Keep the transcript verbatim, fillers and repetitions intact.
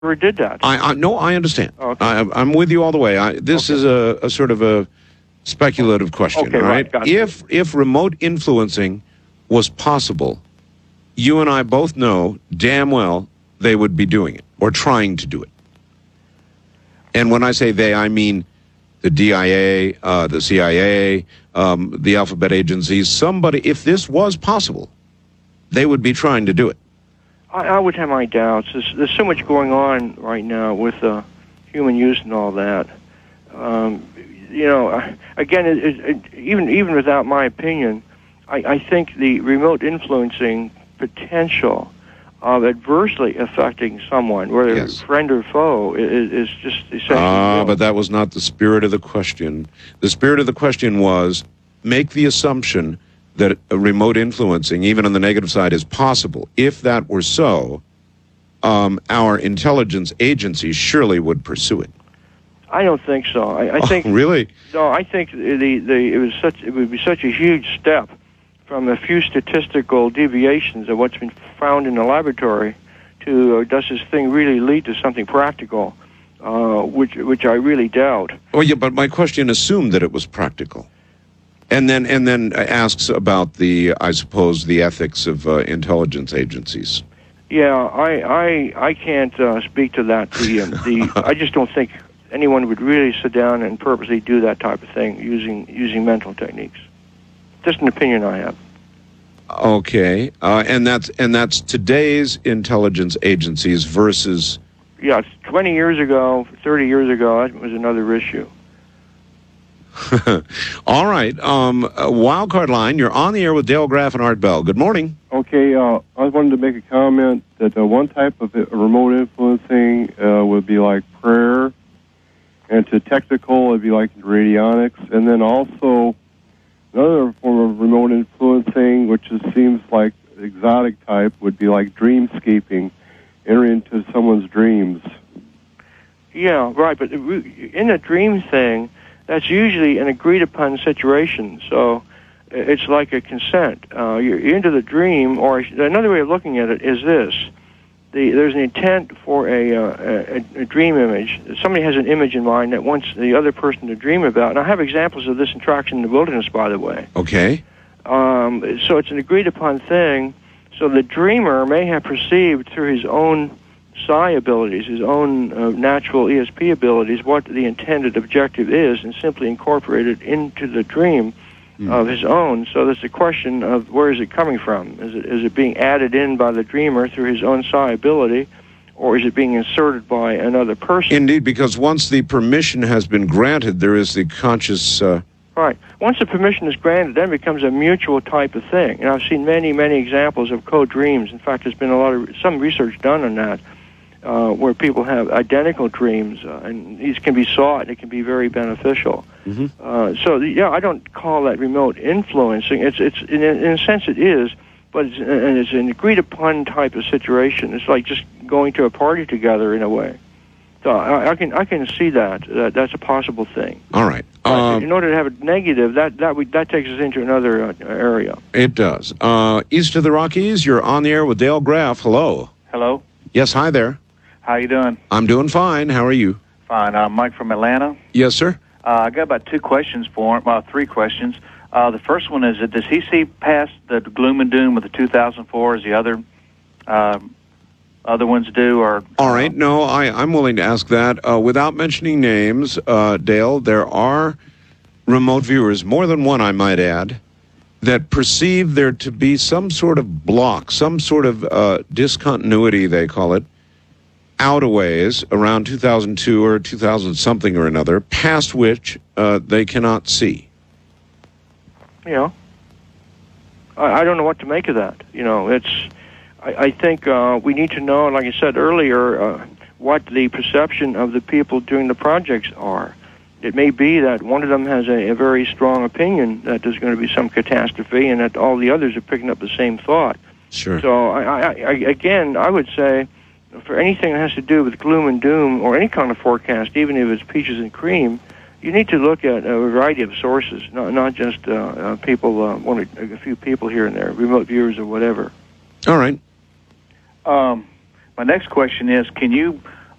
never did that. I, I no, I understand. Okay. I, I'm with you all the way. I, this Okay. is a, a sort of a speculative question, Okay, all right, right? gotcha. If if remote influencing was possible, you and I both know damn well they would be doing it or trying to do it. And when I say they, I mean the D I A, uh, the C I A, um, the alphabet agencies. Somebody, if this was possible, they would be trying to do it. I, I would have my doubts. There's, there's so much going on right now with uh, human use and all that. Um, you know, again, it, it, it, even even without my opinion, I, I think the remote influencing potential of adversely affecting someone, whether Yes. friend or foe, is, is just essentially. Ah, real. but that was not the spirit of the question. The spirit of the question was make the assumption that a remote influencing, even on the negative side, is possible. If that were so, um, our intelligence agencies surely would pursue it. I don't think so. I, I Oh, think really? no. I think the, the it was such it would be such a huge step from a few statistical deviations of what's been found in the laboratory to uh, does this thing really lead to something practical, uh, which which I really doubt. Oh, yeah, but my question assumed that it was practical. And then and then asks about the, I suppose, the ethics of uh, intelligence agencies. Yeah, I I I can't uh, speak to that. The um, the I just don't think anyone would really sit down and purposely do that type of thing using using mental techniques. Just an opinion I have. Okay, uh, and that's and that's today's intelligence agencies versus. Yeah, twenty years ago, thirty years ago, that was another issue. All right, um, uh, Wildcard Line, you're on the air with Dale Graff and Art Bell. Good morning. Okay, uh, I wanted to make a comment that uh, one type of uh, remote influencing uh, would be like prayer, and to technical, it'd be like radionics, and then also another form of remote influencing, which is, seems like exotic type, would be like dreamscaping, entering into someone's dreams. Yeah, right, but in a dream thing, that's usually an agreed-upon situation, so it's like a consent. Uh, you're into the dream, or another way of looking at it is this. The, there's an intent for a, uh, a, a dream image. Somebody has an image in mind that wants the other person to dream about. And I have examples of this in Traction in the Wilderness, by the way. Okay. Um, so it's an agreed-upon thing. So the dreamer may have perceived through his own psi abilities, his own uh, natural E S P abilities, what the intended objective is, and simply incorporate it into the dream mm. of his own. So there's a question of where is it coming from? Is it is it being added in by the dreamer through his own psi ability, or is it being inserted by another person? Indeed, because once the permission has been granted, there is the conscious... Uh... Right. Once the permission is granted, then it becomes a mutual type of thing. And I've seen many, many examples of co-dreams. In fact, there's been a lot of some research done on that. Uh, where people have identical dreams, uh, and these can be sought, it can be very beneficial. Mm-hmm. Uh, so, yeah, I don't call that remote influencing. It's, it's in, a, in a sense, it is, but it's, and it's an agreed-upon type of situation. It's like just going to a party together in a way. So I, I can I can see that. that that's a possible thing. All right. Um, in order to have a negative, that that we, that takes us into another uh, area. It does. Uh, east of the Rockies, you're on the air with Dale Graff. Hello. Hello. Yes, hi there. How you doing? I'm doing fine. How are you? Fine. I'm Mike from Atlanta. Yes, sir. Uh, I got about two questions for him, uh, three questions. Uh, the first one is, that does he see past the gloom and doom with the two thousand four as the other uh, other ones do? Or All right. No, I, I'm willing to ask that. Uh, without mentioning names, uh, Dale, there are remote viewers, more than one, I might add, that perceive there to be some sort of block, some sort of uh, discontinuity, they call it, out a ways, around two thousand two or two thousand something or another, past which uh, they cannot see. You know, I, I don't know what to make of that. You know, it's. I, I think uh, we need to know, like I said earlier, uh, what the perception of the people doing the projects are. It may be that one of them has a, a very strong opinion that there's going to be some catastrophe, and that all the others are picking up the same thought. Sure. So, I, I, I, again, I would say, for anything that has to do with gloom and doom, or any kind of forecast, even if it's peaches and cream, you need to look at a variety of sources, not not just uh, uh, people, uh, one or a few people here and there, remote viewers or whatever. All right. Um, my next question is, can you